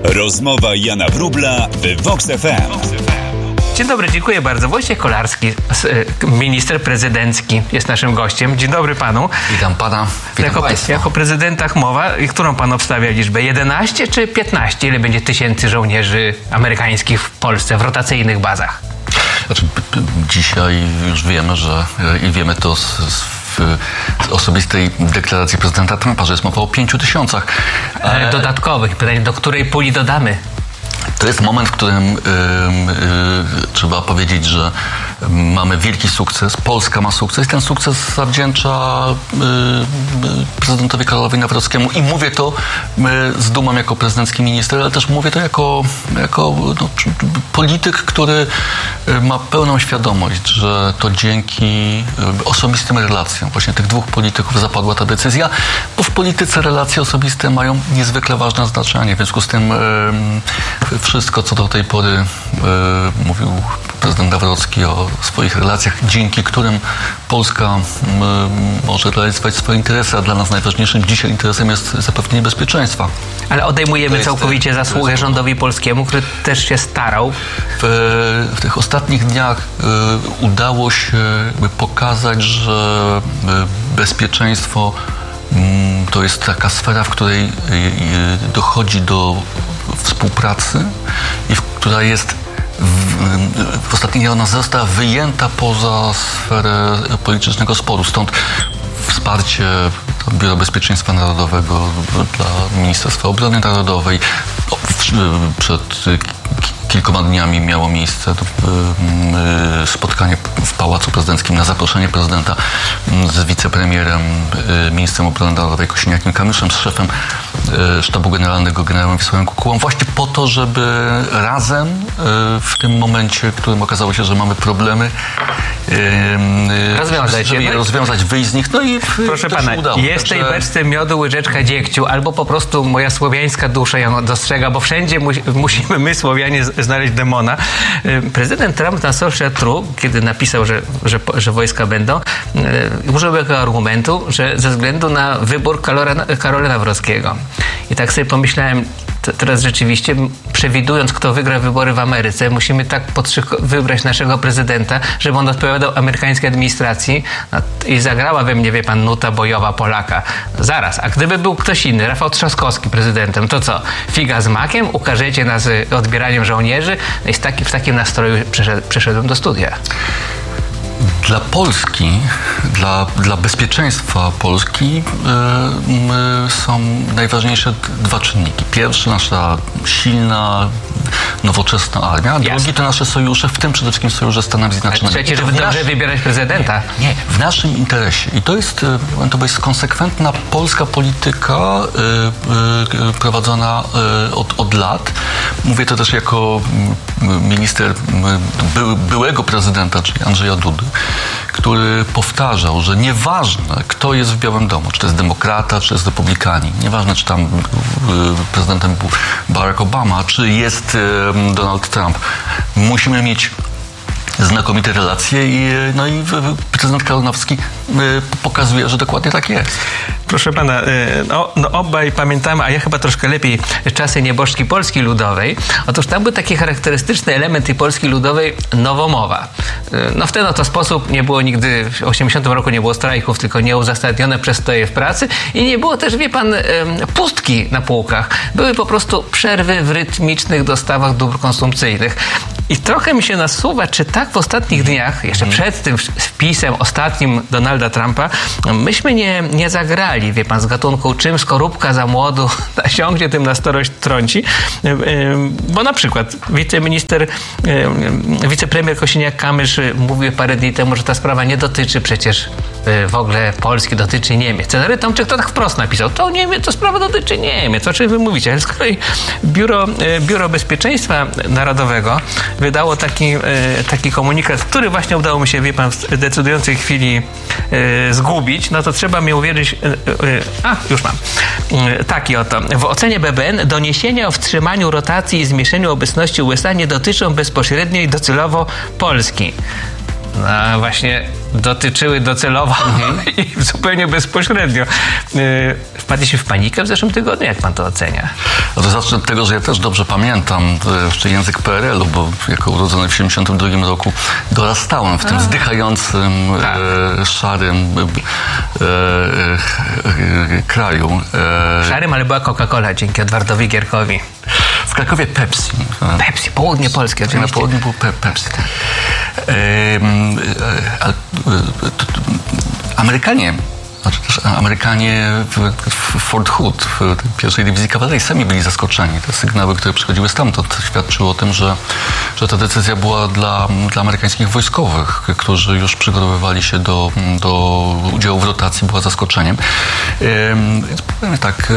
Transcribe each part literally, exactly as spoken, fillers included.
Rozmowa Jana Wróbla w Vox F M. Dzień dobry, dziękuję bardzo. Wojciech Kolarski, minister prezydencki, jest naszym gościem. Dzień dobry panu. Witam pana, witam jako, państwa. Jako prezydentach mowa, którą pan obstawia liczbę? jedenaście czy piętnaście? Ile będzie tysięcy żołnierzy amerykańskich w Polsce w rotacyjnych bazach? Znaczy, dzisiaj już wiemy, że i wiemy to z, z w osobistej deklaracji prezydenta Trumpa, że jest mowa o pięciu tysiącach. Ale dodatkowych. Pytanie, do której puli dodamy? To jest moment, w którym y, y, trzeba powiedzieć, że mamy wielki sukces. Polska ma sukces i ten sukces zawdzięcza y, y, prezydentowi Karolowi Nawrockiemu. I mówię to y, z dumą jako prezydencki minister, ale też mówię to jako, jako no, polityk, który ma pełną świadomość, że to dzięki osobistym relacjom właśnie tych dwóch polityków zapadła ta decyzja, bo w polityce relacje osobiste mają niezwykle ważne znaczenie. W związku z tym y, wszystko, co do tej pory y, mówił prezydent Nawrocki o swoich relacjach, dzięki którym Polska y, może realizować swoje interesy, a dla nas najważniejszym dzisiaj interesem jest zapewnienie bezpieczeństwa. Ale odejmujemy jest, całkowicie zasługę jest, rządowi polskiemu, który też się starał. W, w tych ostatnich dniach y, udało się pokazać, że y, bezpieczeństwo y, to jest taka sfera, w której y, y, dochodzi do współpracy i w, która jest w, w ostatnich dniach ona została wyjęta poza sferę politycznego sporu. Stąd wsparcie Biura Bezpieczeństwa Narodowego dla Ministerstwa Obrony Narodowej. Przed kilkoma dniami miało miejsce spotkanie w Pałacu Prezydenckim na zaproszenie prezydenta z wicepremierem, ministrem obrony narodowej Kosiniakiem-Kamyszem, z szefem Sztabu Generalnego generałem Wiesławem Kukułą, właśnie po to, żeby razem w tym momencie, w którym okazało się, że mamy problemy, rozwiązać, żeby je rozwiązać, wyjść z nich. No i proszę pana, udało. jest w tej Także... beczce miodu łyżeczka dziegciu, albo po prostu moja słowiańska dusza ją dostrzega, bo wszędzie mu, musimy my, Słowianie, znaleźć demona. Prezydent Trump na Social True, kiedy napisał, że, że, że wojska będą, użył jako argumentu, że ze względu na wybór Karola, Karola Nawrockiego. I tak sobie pomyślałem, teraz rzeczywiście, przewidując, kto wygra wybory w Ameryce, musimy tak wybrać naszego prezydenta, żeby on odpowiadał amerykańskiej administracji. No, i zagrała we mnie, wie pan, nuta bojowa Polaka. Zaraz, a gdyby był ktoś inny, Rafał Trzaskowski prezydentem, to co? Figa z makiem? Ukażecie nas odbieraniem żołnierzy? No i z taki, w takim nastroju przyszedł, przyszedłem do studia. Dla Polski, dla, dla bezpieczeństwa Polski yy, są najważniejsze dwa czynniki. Pierwszy, nasza silna, nowoczesna armia, a drugi to nasze sojusze, w tym przede wszystkim sojusze z Stanami Zjednoczonymi. Trzecie, żeby dobrze nasz... wybierać prezydenta. Nie, w naszym interesie. I to jest, to jest konsekwentna polska polityka yy, yy, prowadzona yy, od, od lat. Mówię to też jako minister by, byłego prezydenta, czyli Andrzeja Dudy, który powtarzał, że nieważne, kto jest w Białym Domu, czy to jest demokrata, czy jest republikanin, nieważne, czy tam prezydentem był Barack Obama, czy jest Donald Trump, musimy mieć znakomite relacje i, no i prezydent Karol Nawrocki pokazuje, że dokładnie tak jest. Proszę pana, no, no obaj pamiętamy, a ja chyba troszkę lepiej, czasy nieboszczki Polski Ludowej. Otóż tam był taki charakterystyczny element tej Polski Ludowej, nowomowa. No w ten oto sposób nie było nigdy, w osiemdziesiątym roku nie było strajków, tylko nieuzasadnione przestoje w pracy i nie było też, wie pan, pustki na półkach. Były po prostu przerwy w rytmicznych dostawach dóbr konsumpcyjnych. I trochę mi się nasuwa, czy tak w ostatnich dniach, jeszcze przed tym wpisem ostatnim Donalda Trumpa, myśmy nie, nie zagrali, wie pan, z gatunku czym skorupka za młodu nasiągnie, tym na starość trąci. Bo na przykład wiceminister, wicepremier Kosiniak-Kamysz mówił parę dni temu, że ta sprawa nie dotyczy przecież w ogóle Polski, dotyczy Niemiec. Cezary Tomczyk to tak wprost napisał. To Niemiec, to sprawa dotyczy Niemiec. O czym wy mówicie? Ale z kolei Biuro, Biuro Bezpieczeństwa Narodowego wydało taki, taki komunikat, który właśnie udało mi się, wie pan, w decydującej chwili zgubić. No to trzeba mi uwierzyć. A, już mam. Taki oto. W ocenie B B N doniesienia o wstrzymaniu rotacji i zmniejszeniu obecności U S A nie dotyczą bezpośrednio i docelowo Polski. No właśnie dotyczyły docelowo mhm. i zupełnie bezpośrednio. Wpadliśmy w panikę w zeszłym tygodniu. Jak pan to ocenia? No to zacznę od tego, że ja też dobrze pamiętam jeszcze język P R L u, bo jako urodzony w siedemdziesiątym drugim roku dorastałem w tym A. zdychającym, tak. e, szarym e, e, kraju. E, szarym, ale była Coca-Cola dzięki Edwardowi Gierkowi. W Krakowie Pepsi. Pepsi, południe Polskie oczywiście. Na południu był pe- Pepsi. E, e, e, Amerykanie Znaczy też Amerykanie w, w Fort Hood, w pierwszej dywizji kawalerii, sami byli zaskoczeni. Te sygnały, które przychodziły stamtąd, świadczyły o tym, że, że ta decyzja była dla, dla amerykańskich wojskowych, którzy już przygotowywali się do, do udziału w rotacji, była zaskoczeniem. Więc powiem tak,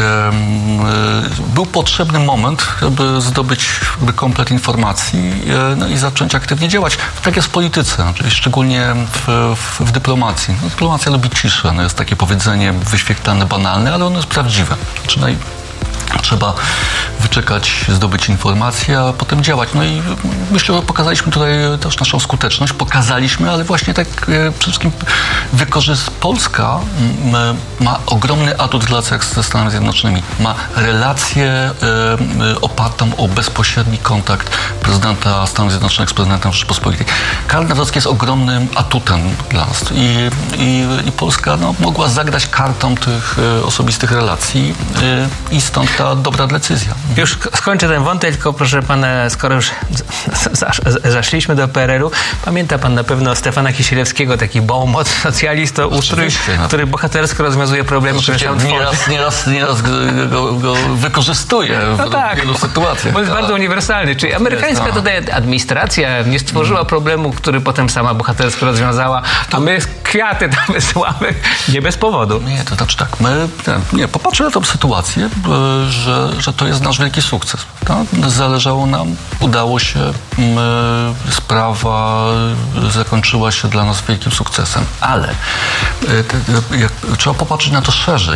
był potrzebny moment, żeby zdobyć jakby komplet informacji, no i zacząć aktywnie działać. Tak jest w polityce, czyli szczególnie w, w, w dyplomacji. No, dyplomacja lubi ciszę, no jest takie powiedzenie wyświetlane, banalne, ale ono jest prawdziwe. Znaczy, no i trzeba wyczekać, zdobyć informacje, a potem działać. No i myślę, że pokazaliśmy tutaj też naszą skuteczność. Pokazaliśmy, ale właśnie tak przede wszystkim wykorzystać. Polska ma ogromny atut w relacjach ze Stanami Zjednoczonymi. Ma relację opartą o bezpośredni kontakt prezydenta Stanów Zjednoczonych z prezydentem Rzeczypospolitej. Karol Nawrocki jest ogromnym atutem dla nas. I, i, i Polska no, mogła zagrać kartą tych osobistych relacji i stąd ta dobra decyzja. Już skończę ten wątek, tylko proszę pana, skoro już zaszliśmy do P R L u, pamięta pan na pewno Stefana Kisielewskiego, taki Beaumont, socjalista, ustrój, no. który bohatersko rozwiązuje problemy, które są nieraz, nieraz, nieraz go, go wykorzystuje w no tak, wielu sytuacjach. Bo jest bardzo uniwersalny. Czyli amerykańska jest, no. tutaj administracja nie stworzyła hmm. problemu, który potem sama bohatersko rozwiązała, a my kwiaty tam wysyłamy nie bez powodu. Nie, to znaczy tak, my, nie, nie popatrzmy na tę sytuację, Że, że to jest nasz wielki sukces. Prawda? Zależało nam, udało się, my, sprawa zakończyła się dla nas wielkim sukcesem. Ale te, jak, trzeba popatrzeć na to szerzej.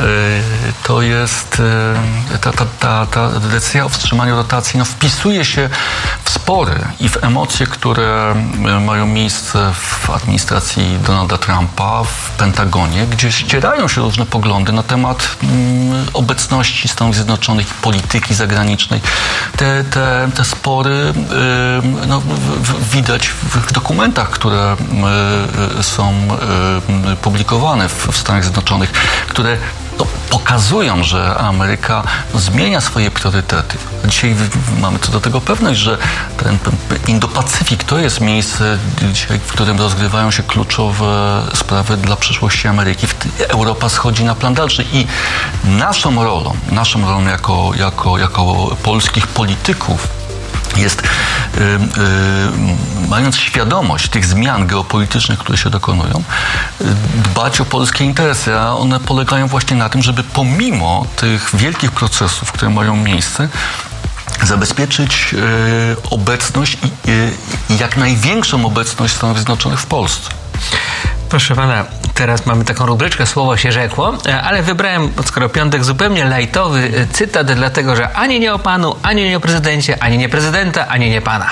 To jest ta, ta, ta, ta decyzja o wstrzymaniu rotacji no, wpisuje się w spory i w emocje, które mają miejsce w administracji Donalda Trumpa, w Pentagonie, gdzie ścierają się różne poglądy na temat mm, obecności Stanów Zjednoczonych i polityki zagranicznej. Te, te, te spory y, no, w, w, widać w, w dokumentach, które y, są y, publikowane w, w Stanach Zjednoczonych, które to pokazują, że Ameryka zmienia swoje priorytety. Dzisiaj mamy co do tego pewność, że ten Indo-Pacyfik to jest miejsce, dzisiaj, w którym rozgrywają się kluczowe sprawy dla przyszłości Ameryki. Europa schodzi na plan dalszy i naszą rolą, naszą rolą jako, jako, jako polskich polityków jest, yy, yy, mając świadomość tych zmian geopolitycznych, które się dokonują, yy, dbać o polskie interesy, a one polegają właśnie na tym, żeby pomimo tych wielkich procesów, które mają miejsce, zabezpieczyć yy, obecność i yy, jak największą obecność Stanów Zjednoczonych w Polsce. Proszę pana, teraz mamy taką rubryczkę Słowo się rzekło, ale wybrałem, skoro piątek, zupełnie lajtowy cytat, dlatego że ani nie o panu, ani nie o prezydencie, ani nie prezydenta, ani nie pana.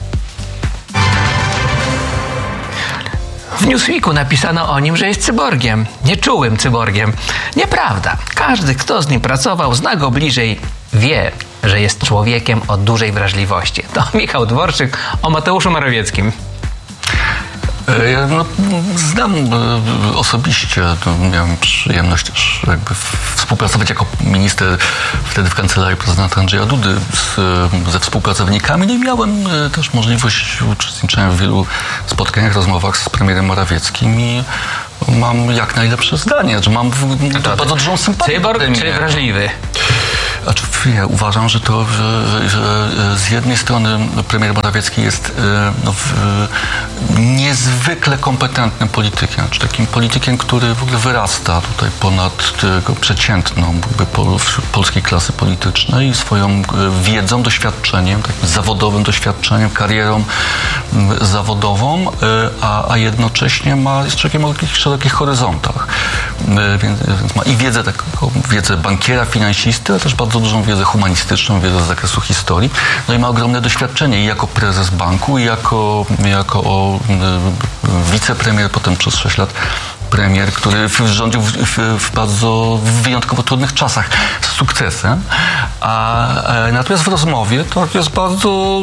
W Newsweeku napisano o nim, że jest cyborgiem, nieczułym cyborgiem. Nieprawda. Każdy, kto z nim pracował, zna go bliżej, wie, że jest człowiekiem o dużej wrażliwości. To Michał Dworczyk o Mateuszu Morawieckim. Ja no, znam osobiście, no, miałem przyjemność też jakby współpracować jako minister wtedy w kancelarii prezydenta Andrzeja Dudy z, ze współpracownikami. No i miałem też możliwość uczestniczenia w wielu spotkaniach, rozmowach z premierem Morawieckim i mam jak najlepsze zdanie, że mam to bardzo dużą sympatię. Cyborg czy wrażliwy? Znaczy, ja uważam, że to, że, że, że z jednej strony premier Morawiecki jest no, w, niezwykle kompetentnym politykiem, czy takim politykiem, który w ogóle wyrasta tutaj ponad tego przeciętną jakby pol, polskiej klasy politycznej, swoją wiedzą, doświadczeniem, takim zawodowym doświadczeniem, karierą zawodową, a, a jednocześnie ma, jest człowiekiem o takich szerokich horyzontach. więc, więc ma i wiedzę, taką wiedzę bankiera, finansisty, ale też bardzo dużą wiedzę humanistyczną, wiedzę z zakresu historii. No i ma ogromne doświadczenie i jako prezes banku, i jako, jako o, wicepremier, potem przez sześć lat premier, który rządził w, w, w bardzo w wyjątkowo trudnych czasach z sukcesem. A, a natomiast w rozmowie to jest bardzo,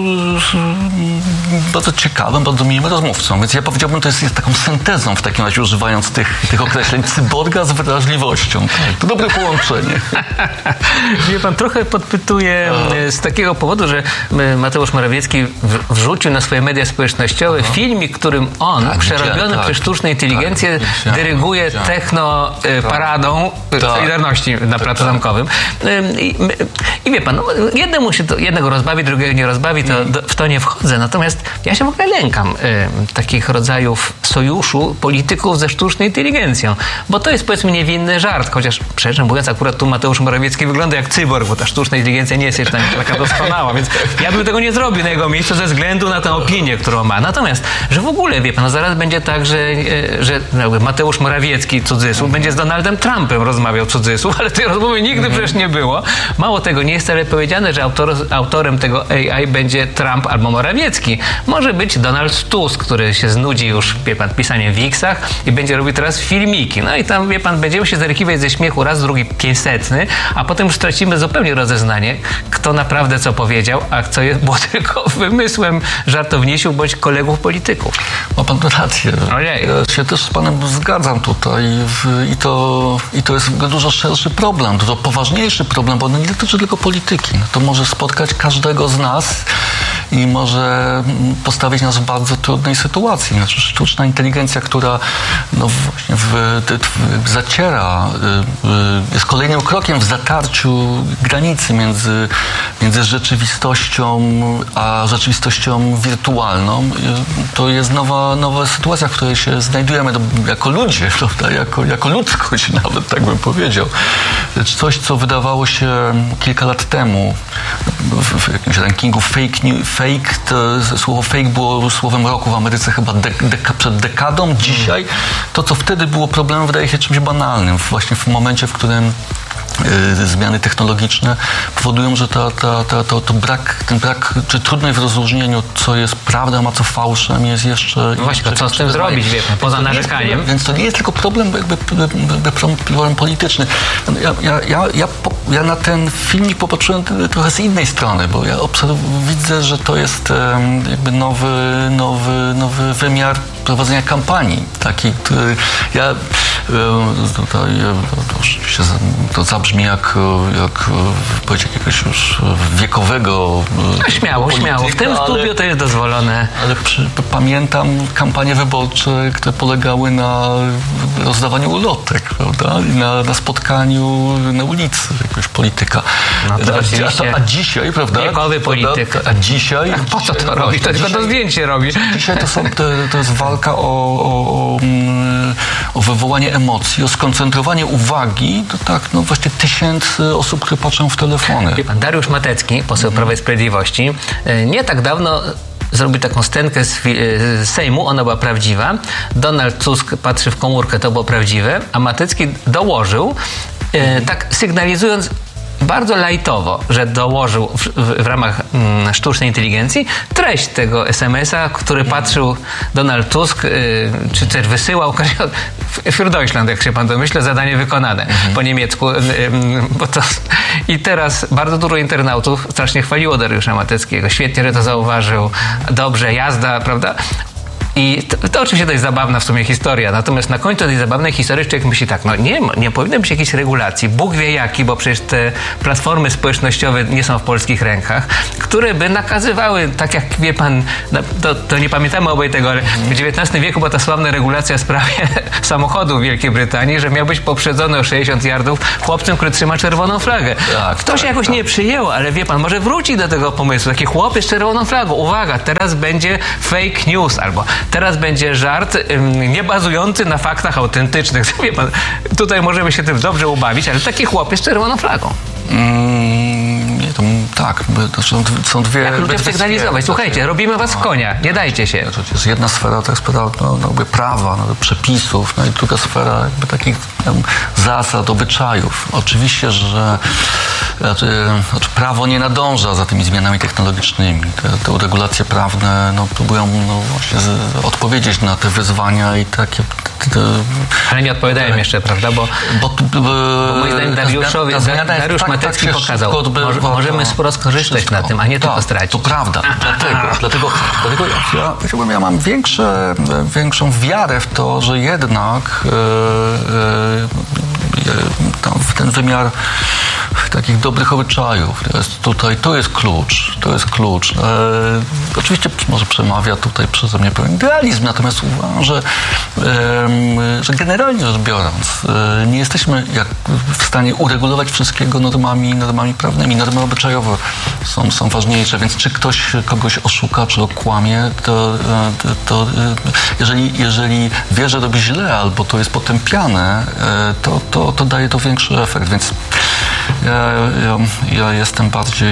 bardzo ciekawym, bardzo miłym rozmówcą. Więc ja powiedziałbym, to jest, jest taką syntezą w takim razie, używając tych, tych określeń, cyborga z wrażliwością. To dobre połączenie. Wie pan, trochę podpytuję a. z takiego powodu, że Mateusz Morawiecki wrzucił na swoje media społecznościowe a. filmik, którym on, tak, przerobiony tak, przez sztuczną inteligencję, tak, dyryguje tak, techno tak, paradą tak, Solidarności na tak, Placu tak. Zamkowym. I, I wie pan, no, jednemu się to, jednego rozbawi, drugiego nie rozbawi, to do, w to nie wchodzę. Natomiast ja się w ogóle lękam y, takich rodzajów sojuszu polityków ze sztuczną inteligencją, bo to jest, powiedzmy, niewinny żart, chociaż szczerze mówiąc, akurat tu Mateusz Morawiecki wygląda jak cyborg, bo ta sztuczna inteligencja nie jest jeszcze taka doskonała, więc ja bym tego nie zrobił na jego miejscu ze względu na tę opinię, którą ma. Natomiast, że w ogóle, wie pan, no zaraz będzie tak, że, że Mateusz Morawiecki, cudzysłów, będzie z Donaldem Trumpem rozmawiał, cudzysłów, ale tej rozmowy nigdy mm. przecież nie było. Mało tego, nie jest wcale powiedziane, że autor, autorem tego A I będzie Trump albo Morawiecki. Może być Donald Tusk, który się znudzi już, wie pan, pisaniem w X-ach i będzie robił teraz filmiki. No i tam, wie pan, będziemy się zarykiwać ze śmiechu raz, drugi, pięćsetny, a potem już stracimy zupełnie rozeznanie, kto naprawdę co powiedział, a co jest, było tylko wymysłem żartownisiu bądź kolegów polityków. Ma pan rację. Ojej. Ja się też z panem zgadzam tutaj w, i, to, i to jest dużo szerszy problem, dużo poważniejszy problem, bo on nie dotyczy tylko polityki. No to może spotkać każdego z nas i może postawić nas w bardzo trudnej sytuacji. Znaczy, sztuczna inteligencja, która no właśnie w, w, zaciera, jest kolejnym krokiem w zatarciu granicy między, między rzeczywistością a rzeczywistością wirtualną. To jest nowa, nowa sytuacja, w której się znajdujemy jako ludzie, prawda? Jako, jako ludzkość nawet, tak bym powiedział. Coś, co wydawało się kilka lat temu w, w jakimś rankingu fake, new, fake to słowo fake było słowem roku w Ameryce chyba de, de, przed dekadą. Dzisiaj to, co wtedy było problemem, wydaje się czymś banalnym. Właśnie w momencie, w którym y, zmiany technologiczne powodują, że ta, ta, ta, to, to brak, ten brak, czy trudność w rozróżnieniu, co jest prawdą, a co fałszem, jest jeszcze... No właśnie, co z tym zrobić, wie pan, poza narzekaniem? Więc to nie jest tylko problem jakby, jakby problem polityczny. Ja, ja, ja, ja, ja na ten filmik popatrzyłem trochę z innej strony, bo ja obserw- widzę, że to jest jakby nowy, nowy, nowy wymiar prowadzenia kampanii. Taki, który ja tutaj, to oczywiście to zabrzmi jak, jak powiedzieć jakiegoś już wiekowego no, śmiało, polityka, śmiało. W tym studiu ale, to jest dozwolone. Ale przy, pamiętam kampanie wyborcze, które polegały na rozdawaniu ulotek, prawda? I na, na spotkaniu na ulicy jakiegoś polityka. No to a, a, a dzisiaj, prawda? Wiekowy polityk. A dzisiaj... A po co to robi? To tylko to zdjęcie robi. Dzisiaj to, są, to, to jest walka o, o, o, o wywołanie emocji, o skoncentrowanie uwagi do tak, no właśnie tysięcy osób, które patrzą w telefony. Wie pan, Dariusz Matecki, poseł Prawa i Sprawiedliwości, nie tak dawno zrobił taką scenkę z, z Sejmu, ona była prawdziwa. Donald Tusk patrzy w komórkę, to było prawdziwe, a Matecki dołożył, mhm. tak sygnalizując bardzo lajtowo, że dołożył w, w, w ramach mm, sztucznej inteligencji treść tego es em es a, który patrzył Donald Tusk, y, czy też wysyłał für Deutschland, jak się pan domyśla, zadanie wykonane mhm. po niemiecku. Y, y, bo to, I teraz bardzo dużo internautów strasznie chwaliło Dariusza Mateckiego. Świetnie, że to zauważył. Dobrze, jazda, prawda? I to, to oczywiście to jest zabawna w sumie historia, natomiast na końcu tej zabawnej historii człowiek myśli tak, no nie, nie powinno być jakiejś regulacji, Bóg wie jaki, bo przecież te platformy społecznościowe nie są w polskich rękach, które by nakazywały, tak jak wie pan, no, to, to nie pamiętamy obaj tego, ale w dziewiętnastym wieku była ta sławna regulacja w sprawie samochodu w Wielkiej Brytanii, że miał być poprzedzony o sześćdziesiąt yardów chłopcem, który trzyma czerwoną flagę. Tak, to się tak, jakoś tak. nie przyjęło, ale wie pan, może wróci do tego pomysłu, taki chłopiec z czerwoną flagą, uwaga, teraz będzie fake news, albo teraz będzie żart ym, nie bazujący na faktach autentycznych. Wie pan, tutaj możemy się tym dobrze ubawić, ale taki chłopiec z czerwoną flagą. Mm, nie, to tak. To są, są dwie... Jak ludziom sygnalizować, słuchajcie, robimy was w konia, nie dajcie się. To jest jedna sfera, to jest sfera no, no, jakby prawa, no, przepisów, no i druga sfera jakby takich no, zasad, obyczajów. Oczywiście, że znaczy, znaczy prawo nie nadąża za tymi zmianami technologicznymi. Te, te regulacje prawne no, próbują no, właśnie z, odpowiedzieć na te wyzwania i takie... Te, te, Ale nie odpowiadają jeszcze, prawda? Bo, bo, bo, bo moim zdaniem Dariuszowi, Dariusz tak, Matecki tak pokazał, może, możemy sporo skorzystać wszystko. na tym, a nie tylko tak, stracić. To prawda. Dlatego, dlatego, dlatego ja, ja, ja mam większe, większą wiarę w to, że jednak e, e, tam, w ten wymiar takich dobrych obyczajów. To jest tutaj, to jest klucz. To jest klucz. E, oczywiście może przemawia tutaj przeze mnie pewien idealizm, natomiast uważam, że, e, że generalnie rzecz biorąc e, nie jesteśmy jak w stanie uregulować wszystkiego normami, normami prawnymi. Normy obyczajowe są, są ważniejsze, więc czy ktoś kogoś oszuka, czy okłamie, to, to, to jeżeli, jeżeli wie, że robi źle, albo to jest potępiane, to, to, to daje to większy efekt, więc ja, ja, ja jestem bardziej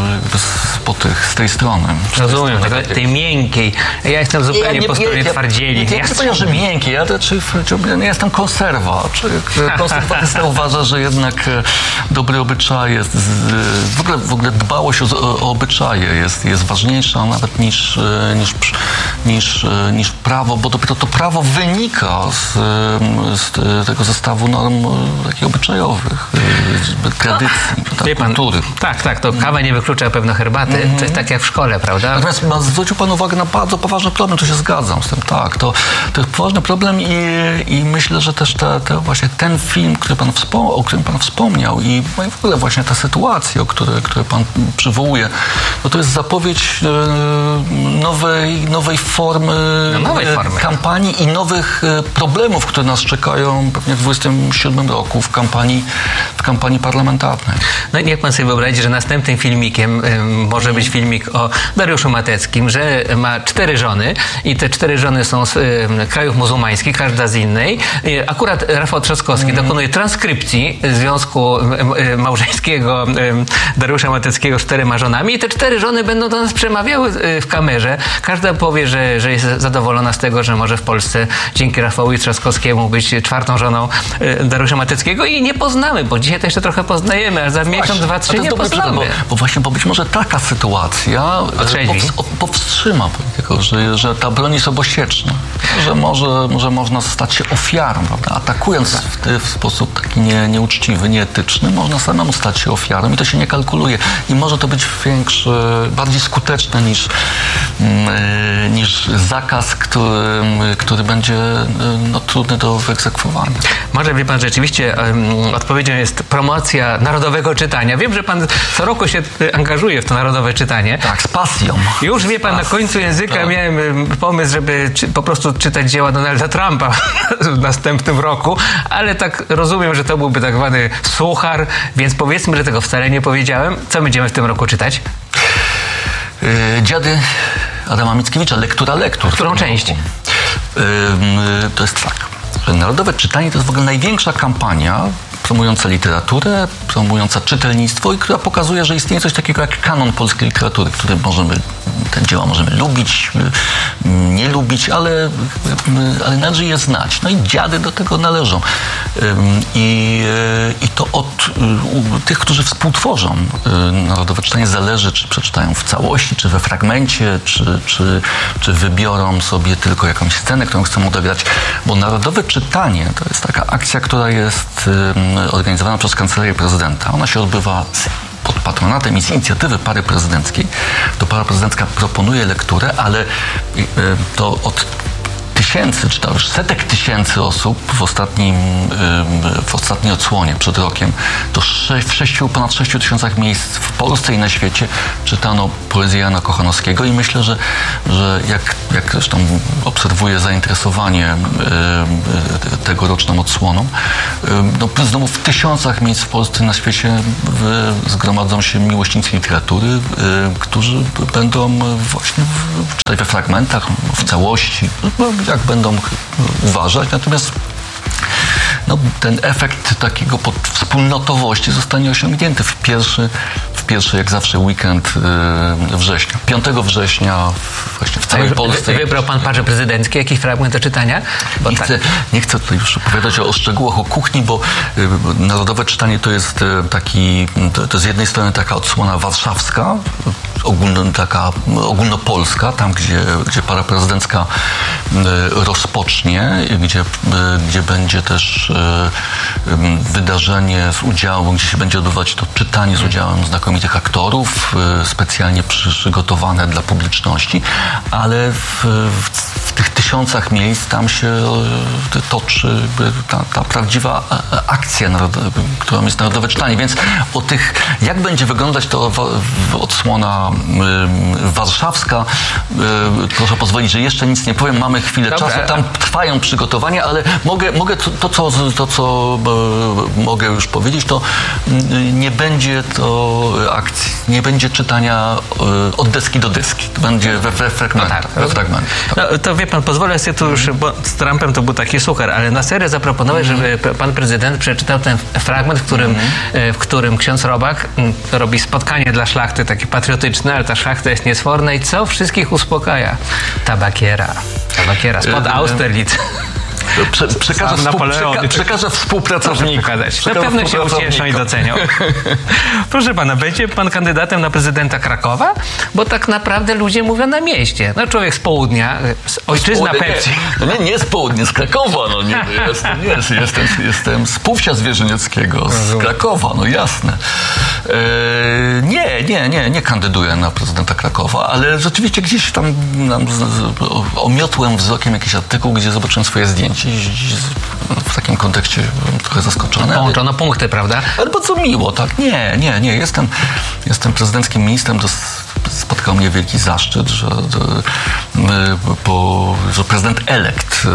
po tych, z tej strony. Rozumiem, tej, tej miękkiej. Ja jestem zupełnie ja nie, po stronie ja, twardzieli. Ja, ja, ja nie powiem, że miękkiej, ja, czy, ja jestem konserwa. Konserwatysta uważa, że jednak dobry obyczaj jest, w ogóle, w ogóle dbałość o, o obyczaje jest, jest ważniejsza nawet niż, niż, niż, niż prawo, bo dopiero to prawo wynika z, z tego zestawu norm takich obyczajowych, tradycji, no, tak, pan, kultury. Tak, tak, to kawa nie wyklucza pewno herbaty. Mm-hmm. To jest tak jak w szkole, prawda? Natomiast zwrócił pan uwagę na bardzo poważny problem, tu się zgadzam z tym, tak. To, to jest poważny problem i, i myślę, że też te, te właśnie ten film, który pan wspom- o którym pan wspomniał i w ogóle właśnie ta sytuacja, o której, której pan przywołuje, no to jest zapowiedź e, nowej, nowej formy, no, nowej formy kampanii i nowych problemów, które nas czekają pewnie w dwudziestym siódmym roku w kampanii, w kampanii parlamentarnej. No i niech pan sobie wyobrazi, że następnym filmikiem y, może być filmik o Dariuszu Mateckim, że ma cztery żony i te cztery żony są z y, krajów muzułmańskich, każda z innej. Y, akurat Rafał Trzaskowski mm. dokonuje transkrypcji związku y, y, małżeńskiego y, Dariusza Mateckiego z czterema żonami i te cztery żony będą do nas przemawiały y, w kamerze. Każda powie, że, że jest zadowolona z tego, że może w Polsce dzięki Rafałowi Trzaskowskiemu być czwartą żoną y, Dariusza Mateckiego i nie poznamy, bo dzisiaj to jeszcze trochę poznajemy, a za miesiąc, właśnie, dwa, trzy nie poznamy. Bo, bo właśnie, bo być może taka sytuacja powst- powstrzyma tego, że, że ta broń jest obosieczna, że może, że można stać się ofiarą, prawda? Atakując w, ty, w sposób taki nie, nieuczciwy, nieetyczny, można samemu stać się ofiarą i to się nie kalkuluje. I może to być większe, bardziej skuteczne niż, yy, niż zakaz, który, który będzie no, trudny do wyegzekwowania. Może wie pan, rzeczywiście um, odpowiedzią jest promocja narodowego czytania. Wiem, że pan co roku się angażuje w to narodowe czytanie. Tak, z pasją. Już wie pan, na końcu języka tak. miałem pomysł, żeby czy, po prostu czytać dzieła Donalda Trumpa w następnym roku, ale tak rozumiem, że to byłby tak zwany suchar, więc powiedzmy, że tego wcale nie powiedziałem. Co będziemy w tym roku czytać? Yy, dziady Adama Mickiewicza, lektura lektur. Którą część? Yy, yy, to jest tak, że narodowe czytanie to jest w ogóle największa kampania promująca literaturę, promująca czytelnictwo i która pokazuje, że istnieje coś takiego jak kanon polskiej literatury, który możemy, te dzieła możemy lubić, nie lubić, ale, ale należy je znać. No i dziady do tego należą. I, i to od tych, którzy współtworzą narodowe czytanie zależy, czy przeczytają w całości, czy we fragmencie, czy, czy, czy wybiorą sobie tylko jakąś scenę, którą chcą odegrać, bo narodowe czytanie to jest taka akcja, która jest organizowana przez Kancelarię Prezydenta. Ona się odbywa z, pod patronatem i z inicjatywy pary prezydenckiej. To para prezydencka proponuje lekturę, ale y, to od tysięcy, czy to już setek tysięcy osób w ostatnim, w ostatniej odsłonie przed rokiem, to w sześciu, ponad sześciu tysiącach miejsc w Polsce i na świecie czytano poezję Jana Kochanowskiego i myślę, że, że jak, jak zresztą obserwuję zainteresowanie tegoroczną odsłoną, no znowu w tysiącach miejsc w Polsce i na świecie zgromadzą się miłośnicy literatury, którzy będą właśnie czytać we fragmentach, w całości, jak będą uważać, natomiast no, ten efekt takiego wspólnotowości zostanie osiągnięty w pierwszy, w w pierwszy, jak zawsze, weekend września. piątego września właśnie w całej Polsce. Wybrał pan parze prezydenckie, jakiś fragment do czytania? Bo nie, tak. chcę, nie chcę tutaj już opowiadać o, o szczegółach, o kuchni, bo y, Narodowe Czytanie to jest y, taki, to, to z jednej strony taka odsłona warszawska, ogólno, taka ogólnopolska, tam gdzie, gdzie para prezydencka y, rozpocznie, gdzie, y, gdzie będzie też y, y, wydarzenie z udziałem, gdzie się będzie odbywać to czytanie z udziałem znakomitych aktorów, y, specjalnie przygotowane dla publiczności, ale w, w, w tych tysiącach miejsc tam się y, toczy ta, ta prawdziwa akcja, którą jest Narodowe Czytanie. Więc o tych, jak będzie wyglądać to odsłona y, warszawska, y, proszę pozwolić, że jeszcze nic nie powiem, mamy chwilę Dobra. czasu, tam trwają przygotowania, ale mogę, mogę to, to, co, to, co y, mogę już powiedzieć, to y, nie będzie to akcji, nie będzie czytania y, od deski do deski. To będzie we, we fragmentach. No tak. we fragmentach tak. No, to wie pan, pozwolę sobie tu już, bo z Trumpem to był taki suchar, ale na serio zaproponować, żeby pan prezydent przeczytał ten fragment, w którym, w którym ksiądz Robak robi spotkanie dla szlachty, takie patriotyczne, ale ta szlachta jest niesforna i co wszystkich uspokaja? Tabakiera. Tabakiera spod Austerlitz. Prze, przekażę, współ, przeka, przekażę współpracownikom. Na pewno się ucieszą i docenią. Proszę pana, będzie pan kandydatem na prezydenta Krakowa? Bo tak naprawdę ludzie mówią na mieście. No człowiek z południa, z ojczyzna Pepsi. Nie, no nie, nie z południa, z Krakowa. No nie, jestem, nie, jestem, jestem z Półwsia Zwierzynieckiego, z Krakowa, no jasne. E, nie, nie, nie, nie kandyduję na prezydenta Krakowa, ale rzeczywiście gdzieś tam, tam z, z, omiotłem wzrokiem jakiś artykuł, gdzie zobaczyłem swoje zdjęcie. W takim kontekście byłem trochę zaskoczony. Połączono ale, punkty, prawda? Ale bardzo miło, tak? Nie, nie, nie. Jestem, jestem prezydenckim ministrem. To spotkał mnie wielki zaszczyt, że, że, po, że prezydent elekt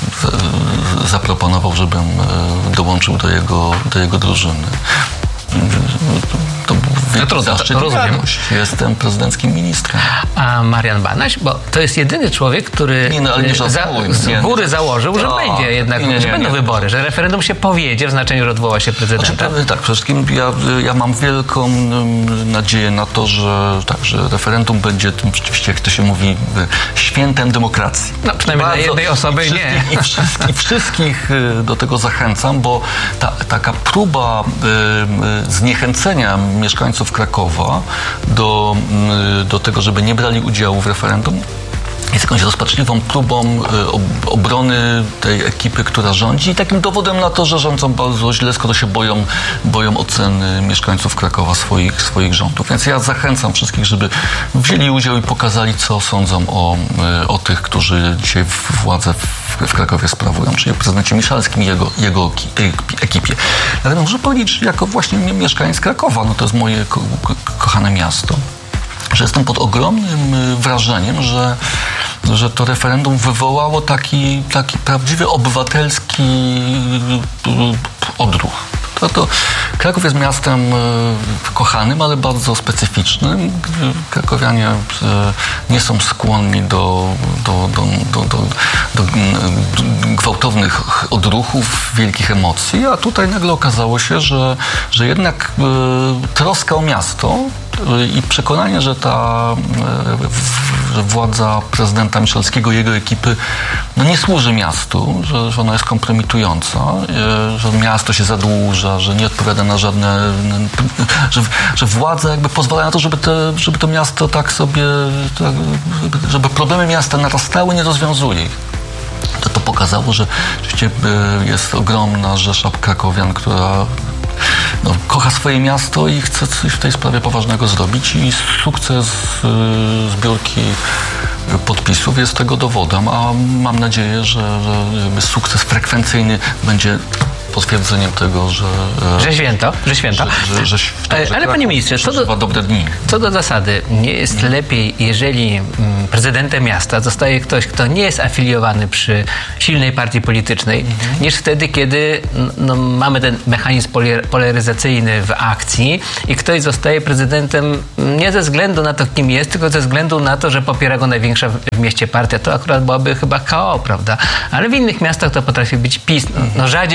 zaproponował, żebym dołączył do jego, do jego drużyny. To był wielki no zaszczyt. to rozumiem. Jestem prezydenckim ministrem. A Marian Banaś, bo to jest jedyny człowiek, który nie, no, ale nie za, z góry założył, że to, będzie jednak, nie, nie, że będą nie. wybory, że referendum się powiedzie w znaczeniu, że odwoła się prezydenta. Znaczy, tak, przede wszystkim ja, ja mam wielką um, nadzieję na to, że, tak, że referendum będzie tym rzeczywiście, jak to się mówi, świętem demokracji. No przynajmniej dla jednej osoby i nie. I wszystkich, wszystkich do tego zachęcam, bo ta, taka próba y, zniechęcenia mieszkańców Krakowa do, y, do tego, żeby nie brali udziału w referendum, jest jakąś rozpaczliwą próbą y, obrony tej ekipy, która rządzi i takim dowodem na to, że rządzą bardzo źle, skoro się boją, boją oceny mieszkańców Krakowa swoich, swoich rządów. Więc ja zachęcam wszystkich, żeby wzięli udział i pokazali, co sądzą o, y, o tych, którzy dzisiaj władzę w, w Krakowie sprawują, czyli o prezydencie Miszalskim i jego, jego ekipie. Ale muszę powiedzieć, że jako właśnie mieszkaniec Krakowa, no to jest moje ko- ko- kochane miasto, że jestem pod ogromnym wrażeniem, że, że to referendum wywołało taki, taki prawdziwy obywatelski odruch. To, to Kraków jest miastem kochanym, ale bardzo specyficznym. Krakowianie nie są skłonni do, do, do, do, do, do gwałtownych odruchów, wielkich emocji, a tutaj nagle okazało się, że, że jednak troska o miasto i przekonanie, że ta że władza prezydenta Miszalskiego i jego ekipy no nie służy miastu, że, że ona jest kompromitująca, że miasto się zadłuża, że nie odpowiada na żadne... że, że władza jakby pozwala na to, żeby, te, żeby to miasto tak sobie... Tak, żeby problemy miasta narastały, nie rozwiązuje ich. To, to pokazało, że rzeczywiście jest ogromna rzesza krakowian, która no, kocha swoje miasto i chce coś w tej sprawie poważnego zrobić i sukces y, zbiórki podpisów jest tego dowodem, a mam nadzieję, że, że jakby sukces frekwencyjny będzie potwierdzeniem tego, że... Że święto, że święto. Że, że, że, że, że Ale panie ministrze, co do, dobre dni. co do zasady, nie jest hmm. lepiej, jeżeli mm, prezydentem miasta zostaje ktoś, kto nie jest afiliowany przy silnej partii politycznej, hmm. niż wtedy, kiedy no, mamy ten mechanizm polaryzacyjny w akcji i ktoś zostaje prezydentem nie ze względu na to, kim jest, tylko ze względu na to, że popiera go największa w, w mieście partia. To akurat byłaby chyba K O, prawda? Ale w innych miastach to potrafi być PiS. No, no rzadziej ktoś strzeli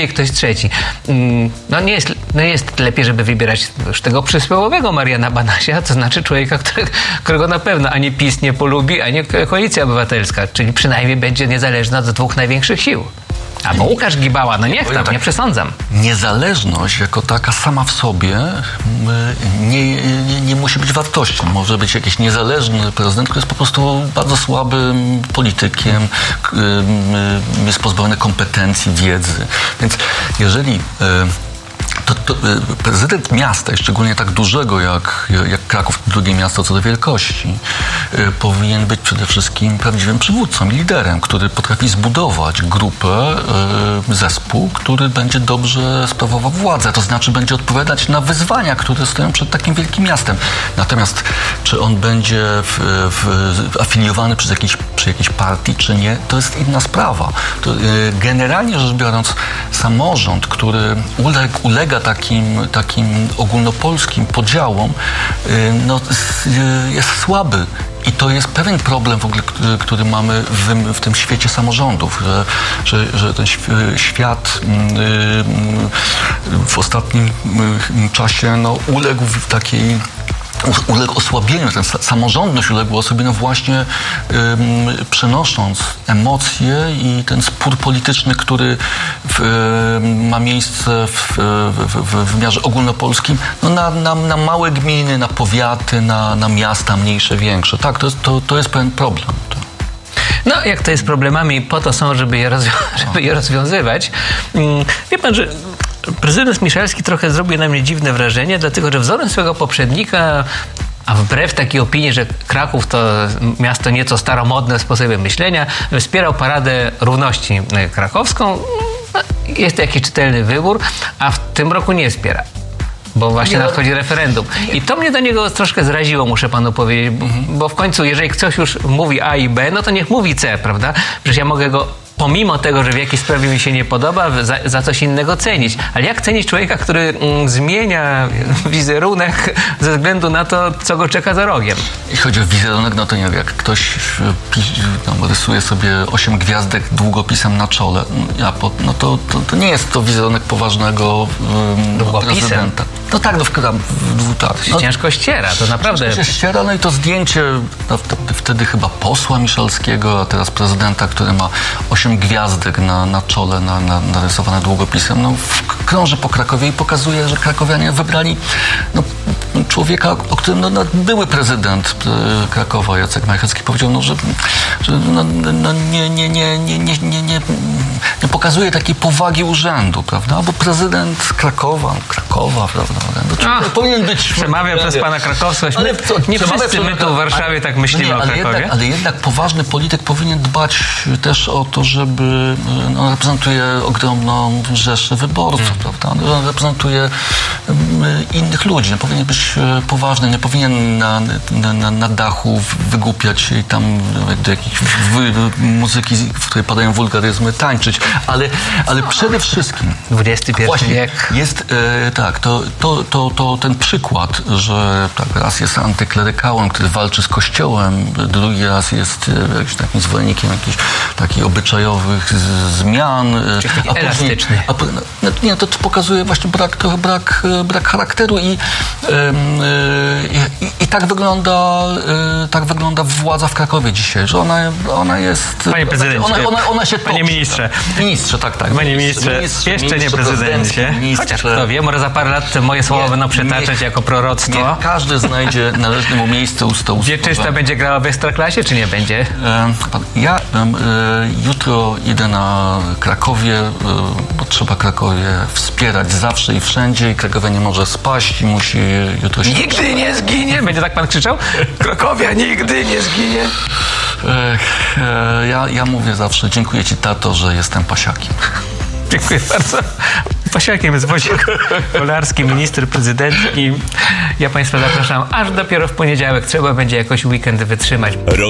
trzeci. No nie jest, no jest lepiej, żeby wybierać już tego przysłowiowego Mariana Banasia, to znaczy człowieka, który, którego na pewno ani PiS nie polubi, ani Koalicja Obywatelska, czyli przynajmniej będzie niezależna od dwóch największych sił. Albo Łukasz Gibała, no niech tam, tak, nie przesądzam. Niezależność jako taka sama w sobie nie, nie, nie musi być wartością. Może być jakiś niezależny prezydent, który jest po prostu bardzo słabym politykiem, jest pozbawiony kompetencji, wiedzy. Więc jeżeli To, to, prezydent miasta, i szczególnie tak dużego jak, jak Kraków, drugie miasto co do wielkości, powinien być przede wszystkim prawdziwym przywódcą, liderem, który potrafi zbudować grupę, zespół, który będzie dobrze sprawował władzę, to znaczy będzie odpowiadać na wyzwania, które stoją przed takim wielkim miastem. Natomiast czy on będzie w, w, afiliowany przez jakiś, przy jakiejś partii, czy nie, to jest inna sprawa. To, generalnie rzecz biorąc, samorząd, który uległ, ulega takim, takim ogólnopolskim podziałom, no, jest słaby. I to jest pewien problem w ogóle, który, który mamy w, w tym świecie samorządów, że, że, że ten świat w ostatnim czasie no, uległ w takiej uległ osłabieniu, ten samorządność uległa osłabieniu właśnie ym, przenosząc emocje i ten spór polityczny, który w, y, ma miejsce w, w, w, w wymiarze ogólnopolskim, no na, na, na małe gminy, na powiaty, na, na miasta mniejsze, większe. Tak, to jest, to, to jest pewien problem. To. No, jak to jest problemami, po to są, żeby je, rozwią- żeby je rozwiązywać. Wie pan, że prezydent Miszalski trochę zrobił na mnie dziwne wrażenie, dlatego że wzorem swojego poprzednika, a wbrew takiej opinii, że Kraków to miasto nieco staromodne sposobem myślenia, wspierał Paradę Równości Krakowską. No, jest to jakiś czytelny wybór, a w tym roku nie wspiera. Bo właśnie nadchodzi referendum. I to mnie do niego troszkę zraziło, muszę panu powiedzieć, bo, bo w końcu, jeżeli ktoś już mówi A i B, no to niech mówi C, prawda? Przecież ja mogę go pomimo tego, że w jakiejś sprawie mi się nie podoba, za, za coś innego cenić. Ale jak cenić człowieka, który mm, zmienia wizerunek ze względu na to, co go czeka za rogiem? Jeśli chodzi o wizerunek, no to nie wiem, jak ktoś no, rysuje sobie osiem gwiazdek długopisem na czole, no, no to, to, to nie jest to wizerunek poważnego um, prezydenta. No tak, no w, w, w tak. No, ciężko ściera, to naprawdę. Ciężko się ściera, no i to zdjęcie no, wtedy chyba posła Miszalskiego, a teraz prezydenta, który ma osiem gwiazdek na, na czole na, na, narysowane długopisem, no, krąży po Krakowie i pokazuje, że krakowianie wybrali no, człowieka, o którym no, no, były prezydent Krakowa, Jacek Majchrzewski, powiedział, no, że, że no, no, nie, nie, nie, nie, nie, nie, nie, nie pokazuje takiej powagi urzędu, prawda? Bo prezydent Krakowa, Krakowa, prawda? No, powinien być... Przemawia przez pana krakowskość. Ale co, nie wszyscy my tu w Warszawie tak myślimy nie, o Krakowie. Jednak, ale jednak poważny polityk powinien dbać też o to, żeby no, reprezentuje ogromną rzeszę wyborców, hmm. prawda? On reprezentuje um, innych ludzi. No, powinien być poważny, nie powinien na, na, na, na dachu wygłupiać i tam do jakiejś muzyki, w której padają wulgaryzmy, tańczyć. Ale, ale przede wszystkim dwudziesty pierwszy wiek. Jest e, tak, to, to, to, to ten przykład, że tak, raz jest antyklerykałem, który walczy z Kościołem, drugi raz jest e, jakimś takim zwolennikiem jakichś takich obyczajowych z, zmian. Czyli taki a elastyczny. A, no, nie, to pokazuje właśnie brak, trochę brak, brak charakteru i, e, i, i tak wygląda e, tak wygląda władza w Krakowie dzisiaj, że ona, ona jest... Panie prezydencie, ona, ona, ona się panie toczy, ministrze. Tak. Ministrze, tak, tak. Panie ministrze, ministrze jeszcze ministrze, nie prezydencie. Chociaż kto wie, może za parę lat moje słowa nie, będą przytaczać jako proroctwo. Niech każdy znajdzie należne mu miejsce u stołu. Wieczysta będzie grała w Ekstraklasie, czy nie będzie? Ja e, jutro idę na Krakowie, e, bo trzeba Krakowie wspierać zawsze i wszędzie i Krakowie nie może spaść i musi jutro się... Nigdy nie zginie! Będzie tak pan krzyczał? Krakowia nigdy nie zginie! E, e, ja, ja mówię zawsze, dziękuję ci, tato, że jestem pasiakiem. Dziękuję bardzo. Pasiakiem jest Wojciech Kolarski, minister, prezydent i ja państwa zapraszam aż dopiero w poniedziałek. Trzeba będzie jakoś weekend wytrzymać.